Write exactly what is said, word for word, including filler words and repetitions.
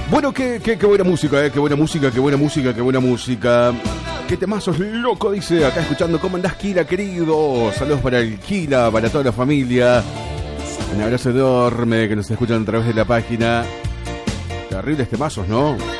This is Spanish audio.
Bueno, qué, qué, qué buena música, eh, qué buena música, qué buena música, qué buena música. Qué temazos loco, dice, acá escuchando. ¿Cómo andás, Kila, querido? Saludos para el Kila, para toda la familia. Un abrazo enorme que nos escuchan a través de la página. Terribles temazos, ¿no?